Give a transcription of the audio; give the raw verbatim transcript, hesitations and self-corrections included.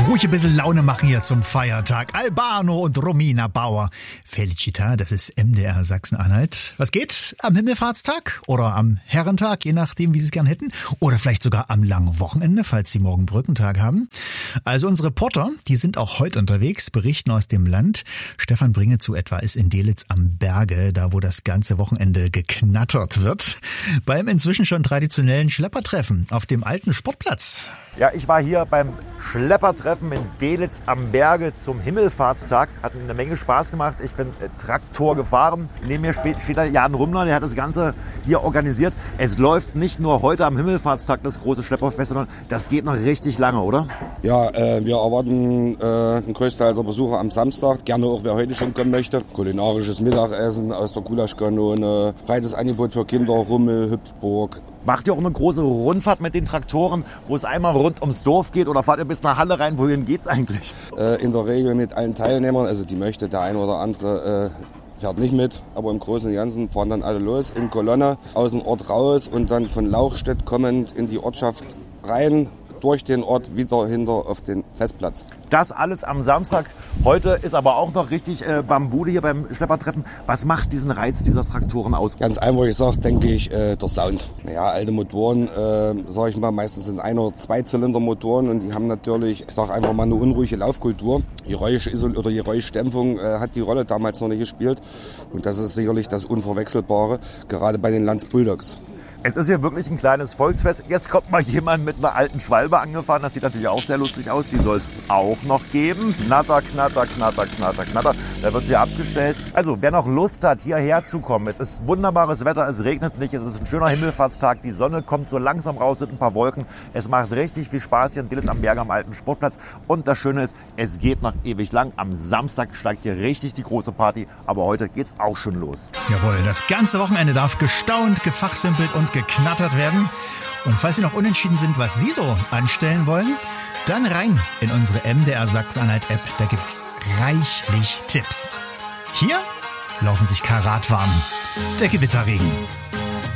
ruhig ein bisschen Laune machen hier zum Feiertag. Albano und Romina Bauer. Felicita, das ist M D R Sachsen-Anhalt. Was geht? Am Himmelfahrtstag oder am Herrentag, je nachdem, wie Sie es gern hätten. Oder vielleicht sogar am langen Wochenende, falls Sie morgen Brückentag haben. Also unsere Reporter, die sind auch heute unterwegs, berichten aus dem Land. Stefan Bringezu etwa ist in Delitzsch am Berge, da wo das ganze Wochenende geknattert wird. Beim inzwischen schon traditionellen Schleppertreffen auf dem alten Sportplatz. Ja, ich war hier beim Schleppertreffen in Delitzsch am Berge zum Himmelfahrtstag. Hat eine Menge Spaß gemacht. Ich bin äh, Traktor gefahren. Neben mir steht, steht da Jan Rumler, der hat das Ganze hier organisiert. Es läuft nicht nur heute am Himmelfahrtstag das große Schlepperfest, sondern das geht noch richtig lange, oder? Ja, äh, wir erwarten äh, einen Großteil der Besucher am Samstag. Gerne auch, wer heute schon kommen möchte. Kulinarisches Mittagessen aus der Gulaschkanone, breites Angebot für Kinder, Rummel, Hüpfburg. Macht ihr auch eine große Rundfahrt mit den Traktoren, wo es einmal rund ums Dorf geht, oder fahrt ihr bis nach Halle rein? Wohin geht's eigentlich? Äh, in der Regel mit allen Teilnehmern, also die möchte der eine oder andere äh, fährt nicht mit, aber im Großen und Ganzen fahren dann alle los in Kolonne aus dem Ort raus und dann von Lauchstädt kommend in die Ortschaft rein, durch den Ort wieder hinter auf den Festplatz. Das alles am Samstag. Heute ist aber auch noch richtig äh, Bambude hier beim Schleppertreffen. Was macht diesen Reiz dieser Traktoren aus? Ganz einfach gesagt, denke ich, äh, der Sound. Ja, alte Motoren, äh, sage ich mal, meistens sind Ein- oder Zweizylinder-Motoren und die haben natürlich, ich sage einfach mal, eine unruhige Laufkultur. Geräuschisol- oder Geräuschdämpfung äh, hat die Rolle damals noch nicht gespielt und das ist sicherlich das Unverwechselbare, gerade bei den Lanz Bulldogs. Es ist hier wirklich ein kleines Volksfest. Jetzt kommt mal jemand mit einer alten Schwalbe angefahren. Das sieht natürlich auch sehr lustig aus. Die soll es auch noch geben. Knatter, knatter, knatter, knatter, knatter. Da wird sie abgestellt. Also, wer noch Lust hat, hierher zu kommen. Es ist wunderbares Wetter. Es regnet nicht. Es ist ein schöner Himmelfahrtstag. Die Sonne kommt so langsam raus. Es sind ein paar Wolken. Es macht richtig viel Spaß hier in Delitzsch am Berge am alten Sportplatz. Und das Schöne ist, es geht noch ewig lang. Am Samstag steigt hier richtig die große Party. Aber heute geht's auch schon los. Jawohl, das ganze Wochenende darf gestaunt, gefachsimpelt und geknattert werden. Und falls Sie noch unentschieden sind, was Sie so anstellen wollen, dann rein in unsere M D R Sachsen-Anhalt-App. Da gibt's reichlich Tipps. Hier laufen sich Karat warm. Der Gewitterregen.